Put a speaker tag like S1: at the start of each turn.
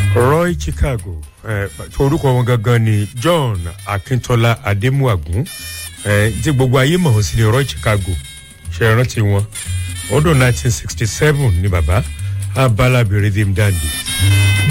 S1: Roy Chicago orúkọ wọn gangan ni John Akintola Ademuagun tí gbogbo ayé mọ̀ ọ́n sí ni Roy Chicago ṣe rántí wọn ọdún 1967 ni bàbá abala bèrè dèm dáńdé.